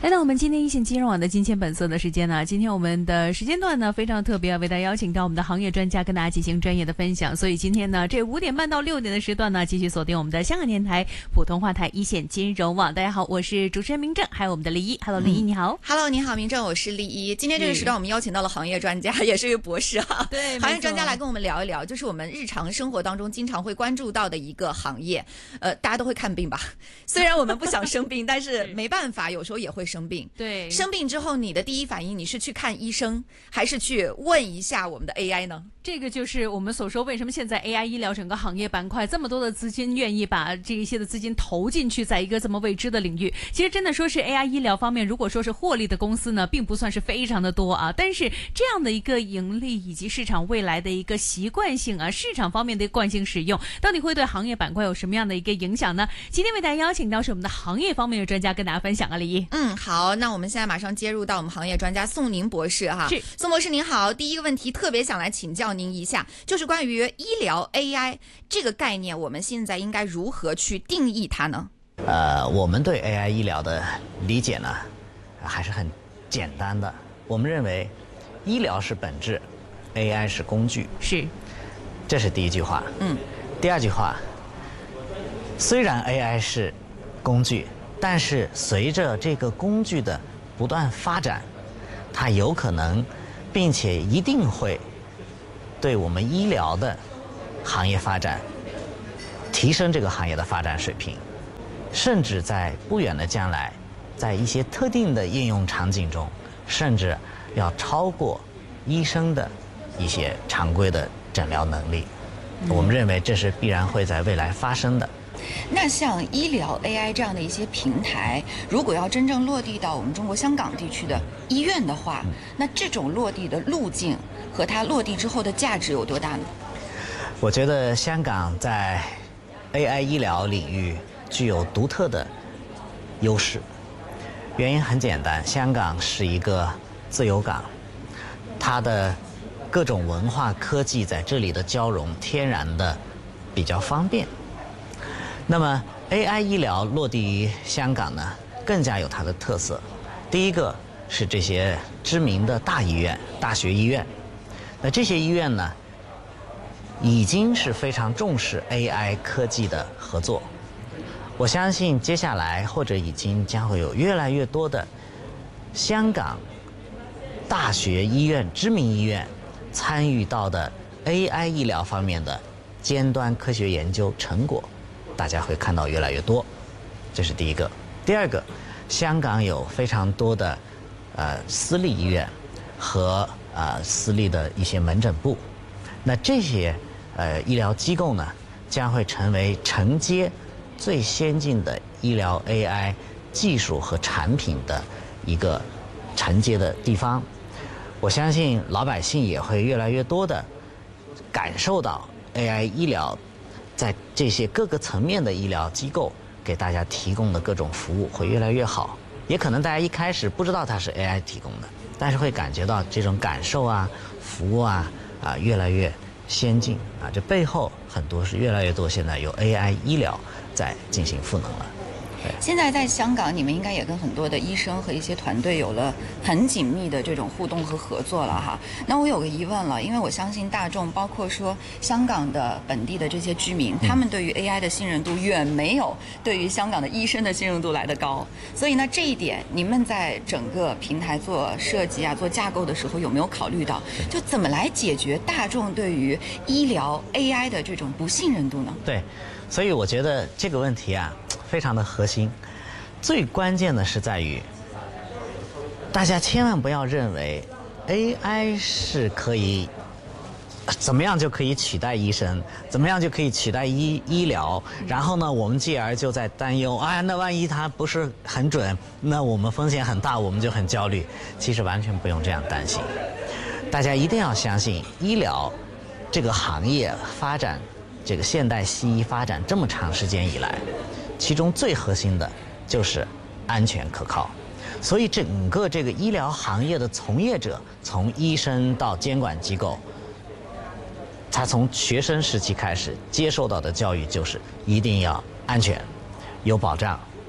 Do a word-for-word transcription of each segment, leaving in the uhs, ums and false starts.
来到我们今天一线金融网的金钱本色的时间呢，今天我们的时间段呢非常特别，为大家邀请到我们的行业专家跟大家进行专业的分享。所以今天呢，这五点半到六点的时段呢，继续锁定我们的香港电台普通话台一线金融网。大家好，我是主持人明正，还有我们的李一。Hello， 李一你好。 Hello， 你好，明正，我是李一。今天这个时段我们邀请到了行业专家，也是一位博士啊。 对， 行业专家来跟我们聊一聊，就是我们日常生活当中经常会关注到的一个行业。呃，大家都会看病吧？虽然我们不想生病，但是没办法，有时候也会生病。 对。 生病之后，你的第一反应，你是去看医生，还是去问一下我们的 A I 呢？ 这个就是我们所说，为什么现在 A I 医疗整个行业板块这么多的资金愿意把这一些的资金投进去，在一个这么未知的领域。其实真的说是 A I 医疗方面，如果说是获利的公司呢，并不算是非常的多啊。但是这样的一个盈利以及市场未来的一个习惯性啊，市场方面的惯性使用，到底会对行业板块有什么样的一个影响呢？今天为大家邀请到是我们的行业方面的专家跟大家分享啊，李一。 嗯，好，那我们现在马上接入到我们行业专家宋宁博士哈。是，宋博士您好，第一个问题特别想来请教您一下，就是关于医疗 A I 这个概念，我们现在应该如何去定义它呢？ 呃，我们对 A I 医疗的理解呢，还是很简单的。我们认为，医疗是本质 ，A I 是工具。 是， 这是第一句话。 嗯。 第二句话，虽然 A I 是工具，但是随着这个工具的不断发展，它有可能，并且一定会对我们医疗的行业发展提升这个行业的发展水平，甚至在不远的将来，在一些特定的应用场景中，甚至要超过医生的一些常规的诊疗能力。我们认为这是必然会在未来发生的。 那像医疗 A I 这样的一些平台，如果要真正落地到我们中国香港地区的医院的话，那这种落地的路径和它落地之后的价值有多大呢？ 我觉得香港在 A I 医疗领域具有独特的优势，原因很简单，香港是一个自由港，它的各种文化科技在这里的交融，天然的比较方便。那么 A I 医疗落地于香港呢，更加有它的特色。第一个是这些知名的大医院、大学医院，那这些医院呢，已经是非常重视 A I 科技的合作。我相信接下来或者已经将会有越来越多的香港大学医院、知名医院参与到的 A I 医疗方面的尖端科学研究成果，大家会看到越来越多，这是第一个。第二个，香港有非常多的呃私立医院和呃私立的一些门诊部，那这些呃医疗机构呢，将会成为承接最先进的医疗 A I 技术和产品的一个承接的地方。我相信老百姓也会越来越多的感受到 A I 医疗在这些各个层面的医疗机构给大家提供的各种服务会越来越好，也可能大家一开始不知道它是 A I 提供的，但是会感觉到这种感受啊、服务啊啊越来越先进啊，这背后很多是越来越多现在有 A I 医疗在进行赋能了。 现在在香港，你们应该也跟很多的医生和一些团队有了很紧密的这种互动和合作了哈。那我有个疑问了，因为我相信大众，包括说香港的本地的这些居民，他们对于 A I 的信任度远没有对于香港的医生的信任度来得高。所以呢，这一点你们在整个平台做设计啊、做架构的时候，有没有考虑到，就怎么来解决大众对于医疗 A I 的这种不信任度呢？ 对，所以我觉得这个问题啊，非常的核心，最关键的是在于，大家千万不要认为 A I 是可以怎么样就可以取代医生，怎么样就可以取代医医疗，然后呢，我们继而就在担忧，啊，那万一它不是很准，那我们风险很大，我们就很焦虑。其实完全不用这样担心，大家一定要相信，医疗这个行业发展，这个现代西医发展这么长时间以来，其中最核心的就是安全可靠。所以整个这个医疗行业的从业者，从医生到监管机构，他从学生时期开始接受到的教育就是一定要安全、有保障。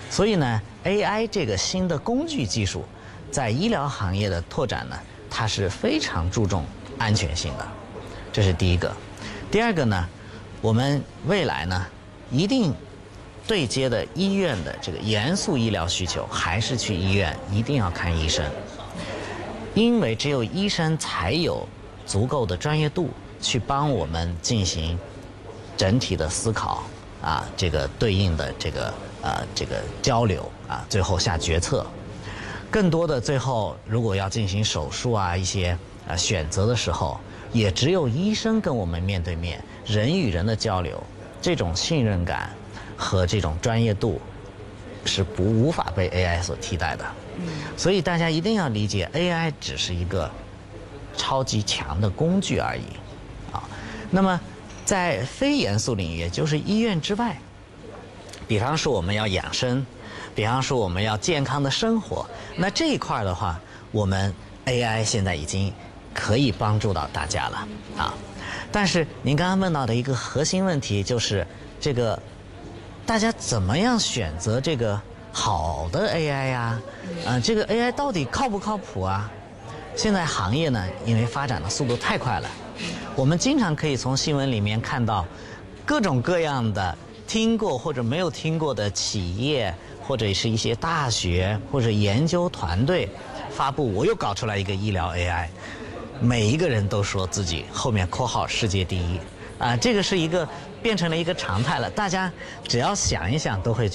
所以呢 ，A I 这个新的工具技术，在医疗行业的拓展呢，它是非常注重安全性的，这是第一个。第二个呢，我们未来呢，一定对接的医院的这个严肃医疗需求，还是去医院一定要看医生，因为只有医生才有足够的专业度去帮我们进行整体的思考啊，这个对应的这个呃这个交流啊，最后下决策。更多的最后如果要进行手术啊一些呃选择的时候，也只有医生跟我们面对面，人与人的交流，这种信任感和这种专业度是不无法被 A I 所替代的。所以大家一定要理解 A I 只是一个超级强的工具而已啊。那么在非严肃领域，也就是医院之外，比方说我们要养生，比方说我们要健康的生活，那这一块的话，我们 A I 现在已经可以帮助到大家了啊。但是您刚刚问到的一个核心问题就是这个大家怎么样选择这个好的 A I 呀、啊？呃，这个 A I 到底靠不靠谱啊？现在行业呢，因为发展的速度太快了，我们经常可以从新闻里面看到各种各样的听过或者没有听过的企业，或者是一些大学或者研究团队发布，我又搞出来一个医疗 A I， 每一个人都说自己后面括号世界第一啊，这个是一个变成了一个常态了，大家只要想一想都会觉得